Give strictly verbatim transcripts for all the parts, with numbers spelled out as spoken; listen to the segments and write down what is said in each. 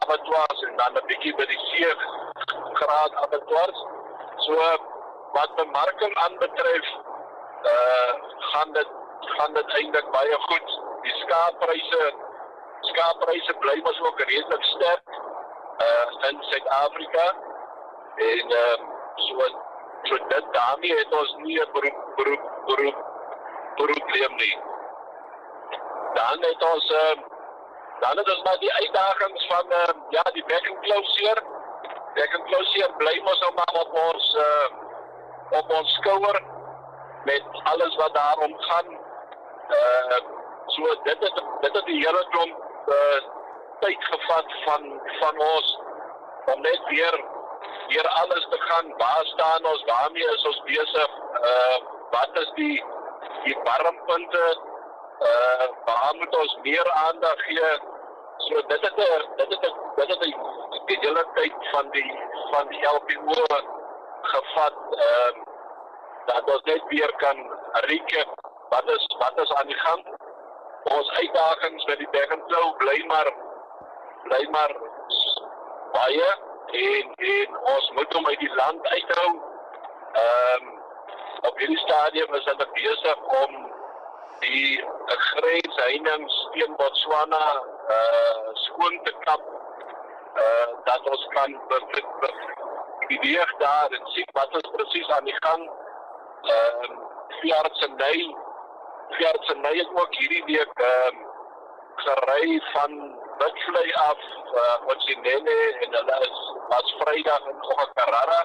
abattoirs en dan 'n bietjie by die C-graad abattoirs. So wat bemarking aanbetref, uh, gaan dit gaan dit eintlik baie goed. Die skaappryse skaappryse bly mos ook redelik sterk uh, in Suid-Afrika en uh, so so dit daarmee het ons nie 'n beroep beroep beroep probleem nie. Dan het ons uh, dan het ons maar die uitdagings van uh, ja die back and closure. Back and closure bly mos nou maar op ons uh, op ons skouer met alles wat daarom gaan. Uh, so dit het dit het die hele klomp uh, tyd gevat van van ons om net weer weer alles te gaan. Waar staan ons? Waarmee is ons besig? Uh, wat is die die warmpunte? Uh, waar moet ons meer aandag gee? So dit het dit het dit het die, die hele tyd van die van die L P O gevat. Uh, dat ons net weer kan recap wat is wat is aan die gang. Ons uitdagings met die back and flow bly maar bly maar baie en en ons moet hom uit die land uithou. Ehm um, op hierdie stadium is hulle besig om die grensheininge teen Botswana uh, skoon te kap. Uh, dat ons kan beweeg daar en sien wat is presies aan die gang. Ehm um, Veeartseny Veeartseny het ook hierdie week ehm um, gery van Bidvlei af uh, Otsinene en hulle is was Vrydag in Okakarara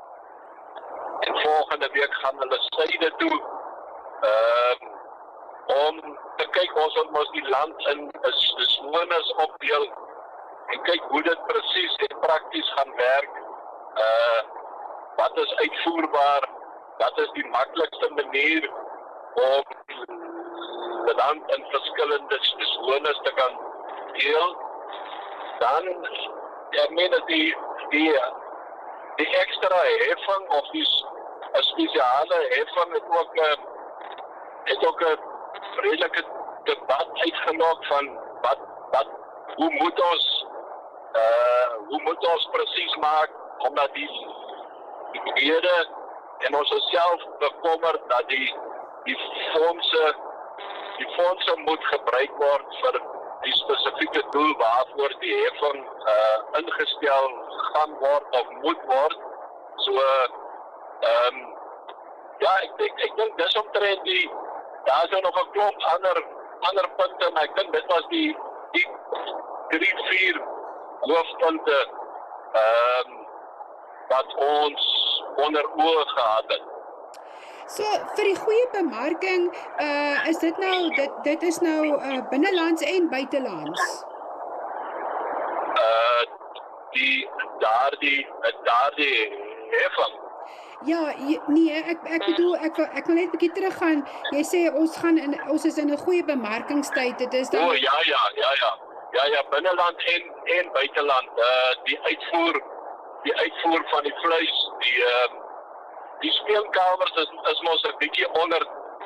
en volgende week gaan hulle syde toe ehm um, om te kyk ons het mos die land in is zones opdeel en kyk hoe dit presies en prakties gaan werk. Uh, wat is uitvoerbaar? Wat is die maklikste manier om die land in verskillende zones te kan deel? Dan, ek meen dat die, die, die extra heffing of die speciale heffing het ook, het ook een redelike debat uitgelok van wat, wat, hoe moet ons, uh, hoe moet ons precies maak, omdat die, die beheerde en ons self bekommer dat die die fondse die fondse moet gebruik word vir die spesifieke doel waarvoor die heffing uh, ingestel gaan word of moet word. So ehm um, ja, ek dink ek dink dis omtrent die daar is nog 'n klomp ander ander punte, maar ek dink dit was die die drie vier hoofpunte ehm um, wat ons onder oë gehad het. So vir die goeie bemarking, uh, is dit nou dit dit is nou uh, binnelands en buitelands. Uh die daardie daardie heffing. Ja, nee, ek ek bedoel ek wil ek wil net 'n bietjie teruggaan. Jy sê ons gaan in ons is in 'n goeie bemarkingstyd. Dit is dan O ja ja ja ja. Ja ja, binneland en en buiteland. Uh die uitvoer die uitvoer van die vleis, die uh die speelkamers is is mos 'n bietjie onder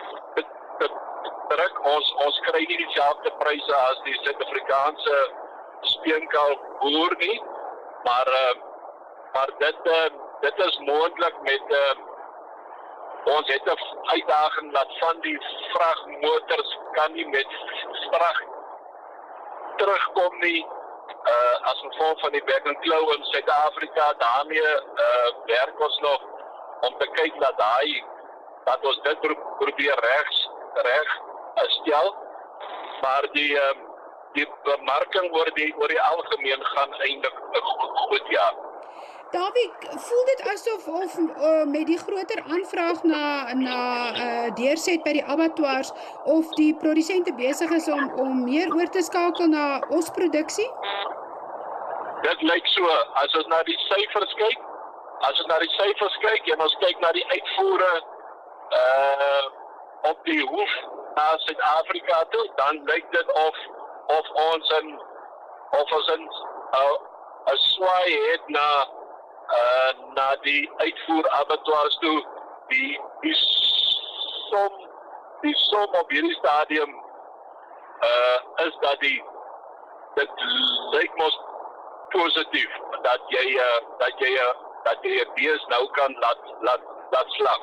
druk. Ons ons kry nie dieselfde pryse as die Suid-Afrikaanse speenkaal boer nie, maar uh, maar dit uh, dit is moontlik met uh, ons het 'n uitdaging dat van die vragmotors kan nie met vrag terugkom nie uh, as gevolg van die back and claw in Suid-Afrika. Daarmee uh, werk ons nog om te kyk dat daai dat ons dit probeer regs reg stel, maar die uh, die bemarking oor die oor die algemeen gaan eintlik goed ja. Dawie, voel dit asof of uh, met die groter aanvraag na na uh, deurset by die abattoirs of die produsente besig is om om meer oor te skakel na osproduksie? Dit lyk so, as ons na die syfers kyk, as ons na die syfers kyk en ons kyk na die uitvoere uh op die hoef na Suid-Afrika toe, dan lyk dit of of ons in of ons in 'n uh, swaai het na uh na die uitvoer abattoirs toe. Die die som die som op hierdie stadium uh is dat die dit lyk mos positief dat jy uh, dat jy uh, dat jy 'n bees nou kan laat laat laat slag.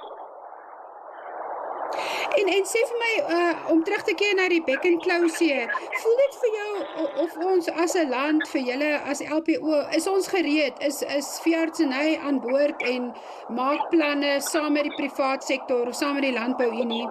En en sê vir my uh, om terug te keer na die Bek en Klou See, voel dit vir jou of ons as 'n land vir julle as L P O is ons gereed, is is veeartseny aan boord en maak planne saam met die privaat sektor of saam met die landbouunie?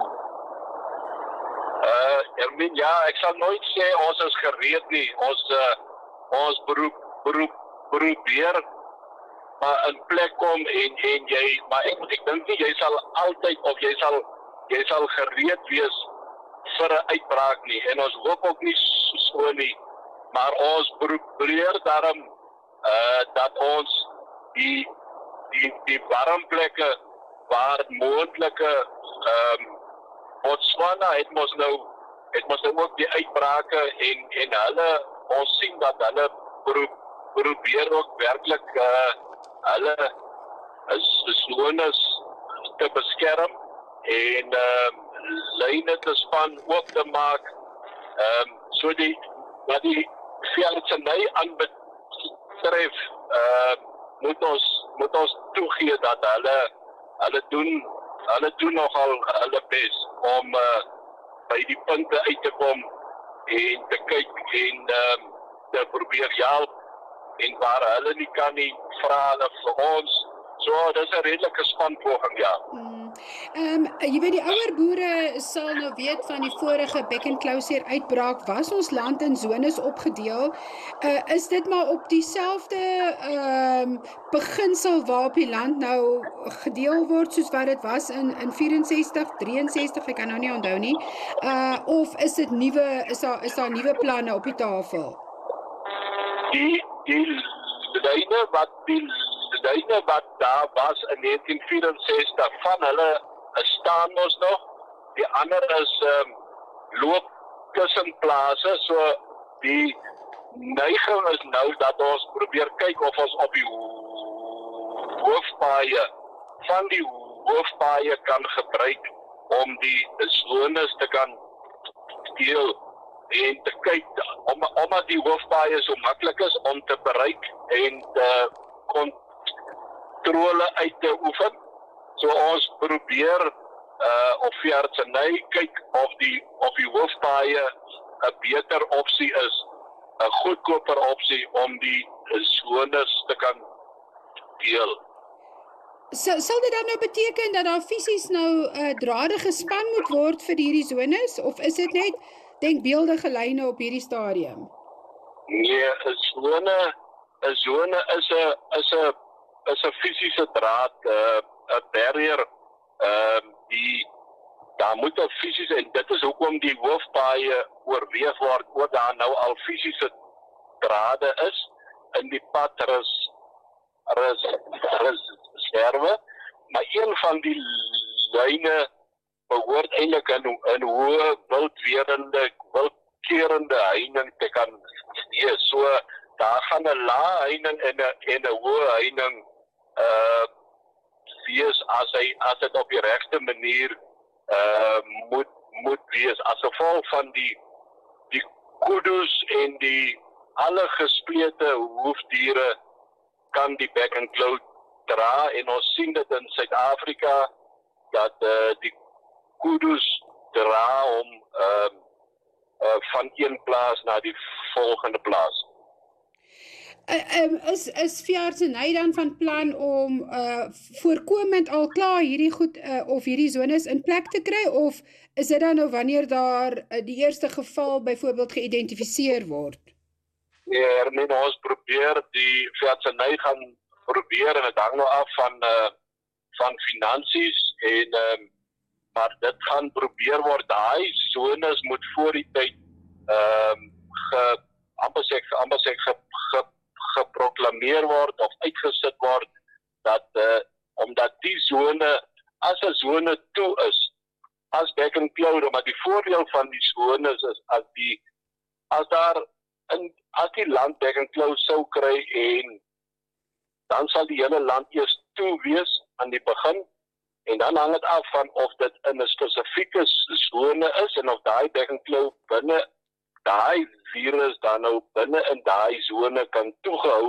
Uh, Ermin, ja, ek sal nooit sê ons is gereed nie. Ons uh, ons beroep beroep probeer maar in plek kom en en jy maar ek ek dink nie jy sal altyd of jy sal jy sal gereed wees vir 'n uitbraak nie en ons hoop ook nie so nie, maar ons probeer daarom uh, dat ons die die die warm plekke waar moontlike ehm um, Botswana het mos nou het mos nou ook die uitbrake en en hulle ons sien dat hulle pro, probeer ook werklik uh, hulle is sones te beskerm en uh, lyne te span ook te maak. Ehm um, so die wat die veeartseny aanbetref uh, moet ons moet ons toegee dat hulle hulle doen hulle doen nogal hulle bes om uh, by die punte uit te kom en te kyk en um, te probeer help en waar hulle nie kan nie, vra hulle vir ons. So, dis 'n redelike spanpoging, ja. Hmm. Um, jy weet, die ouer boere sal nou weet van die vorige Bek en Klou See uitbraak, was ons land in zones opgedeel. Uh, is dit maar op dieselfde um, beginsel waarop die land nou gedeel word, soos wat dit was in, in vierensestig, drieënsestig, ek kan nou nie onthou nie, uh, of is dit nuwe, is daar, is daar nuwe planne op die tafel? Die, die lyne wat die lyne wat daar was in negentien vierensestig, van hulle staan ons nog, die ander is um, loop tussen plase, so die neiging is nou dat ons probeer kyk of ons op die hoofpaaie, van die hoofpaaie kan gebruik om die zones te kan deel en te kyk, om, omdat die hoofpaaie so maklik is om te bereik en te kontrole uit te oefen. So ons probeer uh, of veeartseny kyk of die of die hoofpaaie 'n beter opsie is, 'n goedkoper opsie om die zones te kan deel. So, sal dit dan nou beteken dat daar fisies nou uh, drade gespan moet word vir hierdie zones, of is dit net denkbeeldige lyne op hierdie stadium? Nee, 'n zone, 'n zone is 'n is 'n is 'n fisiese draad, 'n uh, barrier, ehm uh, die daar moet 'n fisiese, en dit is hoekom die hoofpaaie oorweeg word, oor daar nou al fisiese drade is in die pad res res reserve, maar een van die lyne behoort eintlik in in hoë wildwerende wildkerende heining te kan wees. So daar gaan 'n lae heining en 'n en 'n hoë heining uh wees as hy as dit op die regte manier uh moet moet wees as gevolg van die die kudus en die alle gesplete hoefdiere kan die Bek en Klou dra, en ons sien dit in Suid-Afrika dat uh, die kudus dra om uh, uh, van een plaas na die volgende plaas. Uh, um, is is veeartseny dan van plan om uh, voorkomend al klaar hierdie goed uh, of hierdie zones in plek te kry, of is dit dan nou wanneer daar uh, die eerste geval byvoorbeeld geïdentifiseer word? Nee, Hermine, ons probeer die veeartseny gaan probeer, en dit hang nou af van uh, van finansies en um, maar dit gaan probeer word. Daai zones moet voor die tyd ehm um, ge amper sê amper sê ge, ge, geproklameer word of uitgesit word, dat uh, omdat die zone as 'n zone toe is as Bek en Klou, maar die voordeel van die zones is as die as daar in as die land Bek en Klou sou kry, en dan sal die hele land eers toe wees aan die begin, en dan hang dit af van of dit in 'n spesifieke zone is en of daai Bek en Klou binne daai virus dan nou binne in daai zone kan toegehou